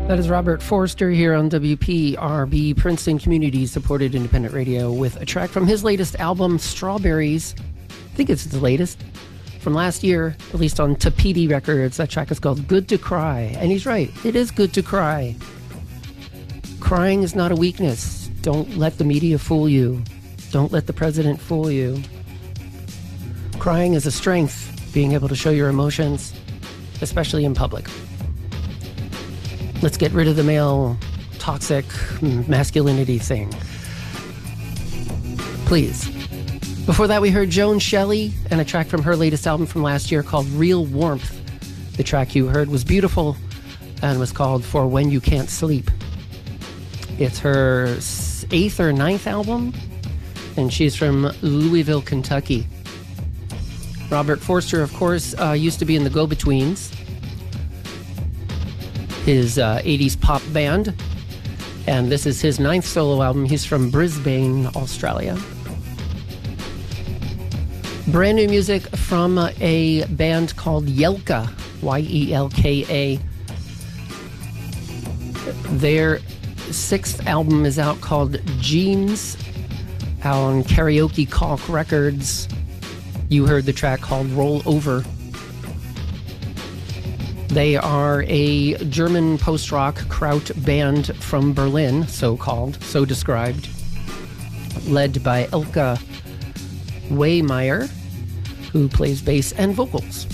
That is Robert Forster here on WPRB, Princeton Community-supported independent radio, with a track from his latest album, Strawberries. I think it's the latest, from last year, released on Tapiti Records. That track is called Good to Cry. And he's right, it is good to cry. Crying is not a weakness. Don't let the media fool you. Don't let the president fool you. Crying is a strength, being able to show your emotions, especially in public. Let's get rid of the male toxic masculinity thing. Please. Before that, we heard Joan Shelley and a track from her latest album from last year called Real Warmth. The track you heard was beautiful and was called For When You Can't Sleep. It's her 8th or 9th album, and she's from Louisville, Kentucky. Robert Forster, of course, used to be in the Go-Betweens, his 80s pop band, and this is his 9th solo album. He's from Brisbane, Australia. Brand new music from a band called Yelka, Y-E-L-K-A. Their 6th album is out called Jeans, out on Karaoke Caulk Records. You heard the track called Roll Over. They are a German post-rock kraut band from Berlin, so-called, so described, led by Elke Wehmeyer, who plays bass and vocals.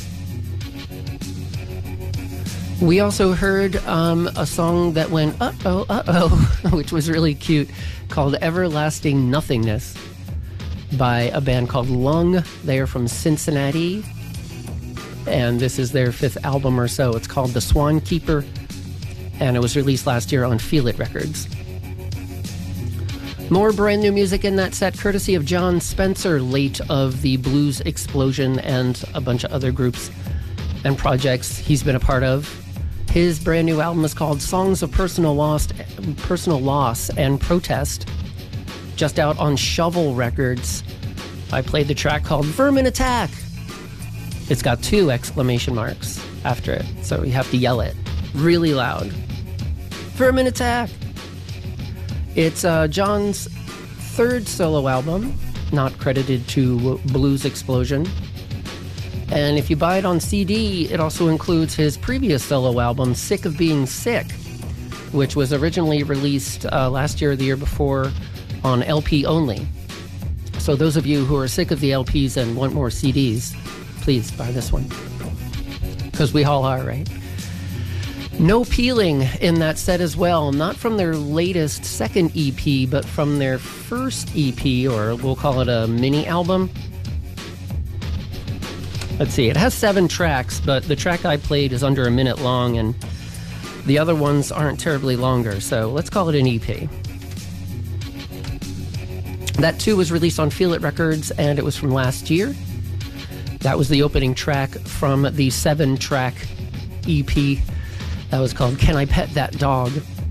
We also heard a song that went uh-oh, uh-oh, which was really cute, called Everlasting Nothingness, by a band called Lung. They are from Cincinnati, and this is their 5th album or so. It's called The Swan Keeper, and it was released last year on Feel It Records. More brand new music in that set, courtesy of John Spencer, late of the Blues Explosion and a bunch of other groups and projects he's been a part of. His brand new album is called Songs of Personal Loss and Protest, just out on Shovel Records. I played the track called Vermin Attack. It's got 2 exclamation marks after it, so you have to yell it really loud. Vermin Attack! It's John's 3rd solo album, not credited to Blues Explosion. And if you buy it on CD, it also includes his previous solo album, Sick of Being Sick, which was originally released last year or the year before on LP only. So those of you who are sick of the LPs and want more CDs, please buy this one, because we all are, right? No Peeling in that set as well, not from their latest 2nd EP, but from their 1st EP, or we'll call it a mini album. Let's see, it has 7 tracks, but the track I played is under a minute long, and the other ones aren't terribly longer, so let's call it an EP. That too was released on Feel It Records, and it was from last year. That was the opening track from the 7-track EP that was called Can I Pet That Dog?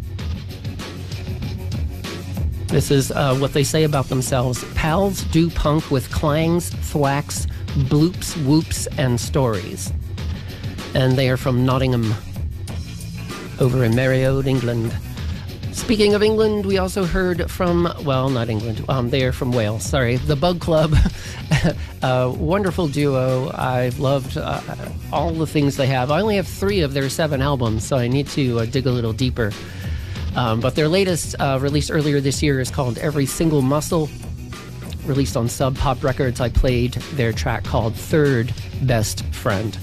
This is what they say about themselves. Pals do punk with clangs, thwacks, bloops, whoops, and stories. And they are from Nottingham, over in Merriode, England. Speaking of England, we also heard from, well, not England, they are from Wales, sorry, The Bug Club, a wonderful duo. I've loved all the things they have. I only have 3 of their 7 albums, so I need to dig a little deeper. But their latest, released earlier this year, is called Every Single Muscle, released on Sub Pop Records. I played their track called Third Best Friend.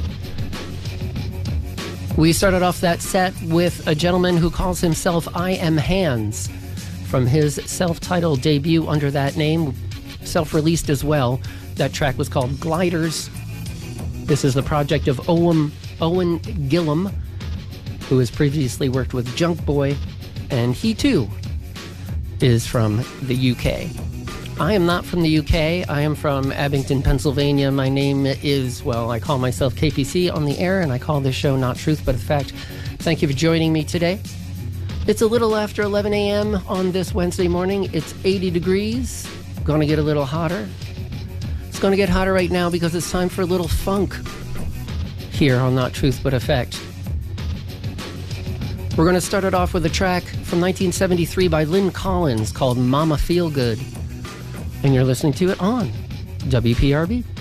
We started off that set with a gentleman who calls himself I Am Hands, from his self-titled debut under that name, self-released as well. That track was called Gliders. This is the project of Owen Gillum, who has previously worked with Junk Boy, and he too is from the UK. I am not from the UK. I am from Abington, Pennsylvania. My name is, well, I call myself KPC on the air, and I call this show Not Truth But a Fact. Thank you for joining me today. It's a little after 11 a.m. on this Wednesday morning. It's 80 degrees. Going to get a little hotter. It's going to get hotter right now because it's time for a little funk here on Not Truth But a Fact. We're going to start it off with a track from 1973 by Lynn Collins called Mama Feel Good. And you're listening to it on WPRB.